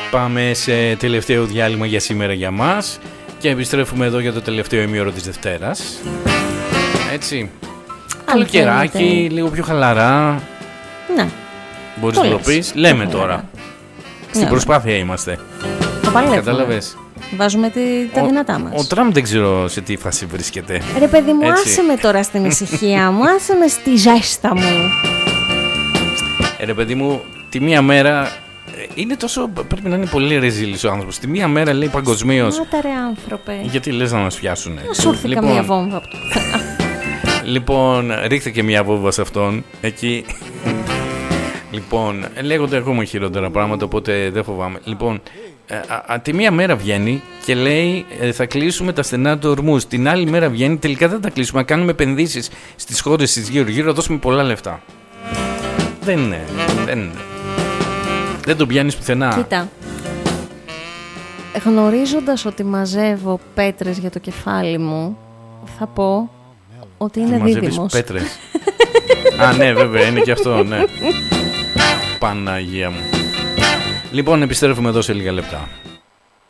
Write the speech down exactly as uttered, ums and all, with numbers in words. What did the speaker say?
Πάμε σε τελευταίο διάλειμμα για σήμερα για μας και επιστρέφουμε εδώ για το τελευταίο ημίωρο της Δευτέρας. Έτσι. Καλοκαιράκι, λίγο πιο χαλαρά. Ναι. Μπορείς να το πεις. Λέμε τώρα. Στην ναι. προσπάθεια είμαστε. Το παλεύουμε. Κατάλαβες. Βάζουμε τη, τα ο, δυνατά μας. Ο Τραμπ δεν ξέρω σε τι φάση βρίσκεται. Ρε παιδί μου, Έτσι. άσε με τώρα στην ησυχία μου, άσε με στη ζέστα μου. Ρε παιδί μου, τη μία μέρα είναι τόσο. Πρέπει να είναι πολύ ρεζίλης ο άνθρωπος. Τη μία μέρα λέει παγκοσμίως. Μάτα ρε άνθρωπε. Γιατί λες να μας πιάσουνε. Να σου έρθει λοιπόν, καμία βόμβα από το πουθενά. Λοιπόν, ρίχτε και μια βόμβα σε αυτόν. Εκεί. Λοιπόν, λέγονται ακόμα χειρότερα πράγματα, οπότε δεν φοβάμαι. Λοιπόν, α, α, τη μία μέρα βγαίνει και λέει ε, θα κλείσουμε τα στενά του ορμούς. Την άλλη μέρα βγαίνει, τελικά δεν τα κλείσουμε. Να κάνουμε επενδύσεις στις χώρες της γύρω-γύρω, να δώσουμε πολλά λεφτά. Δεν είναι. Δεν είναι. Δεν τον πιάνεις πουθενά. Κοίτα. Γνωρίζοντας ότι μαζεύω πέτρες για το κεφάλι μου, θα πω ότι είναι δίδυμος. Πέτρες. Α, ναι, βέβαια, είναι και αυτό, ναι. Παναγία μου. Λοιπόν, επιστρέφουμε εδώ σε λίγα λεπτά.